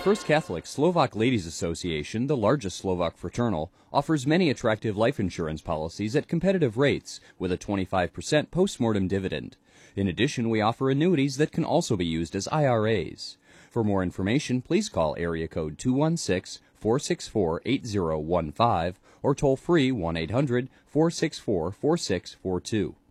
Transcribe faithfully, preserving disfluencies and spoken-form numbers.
First Catholic Slovak Ladies Association, the largest Slovak fraternal, offers many attractive life insurance policies at competitive rates with a twenty-five percent postmortem dividend. In addition, we offer annuities that can also be used as I R As. For more information, please call area code two one six, four six four, eight zero one five or toll free one eight hundred, four six four, four six four two.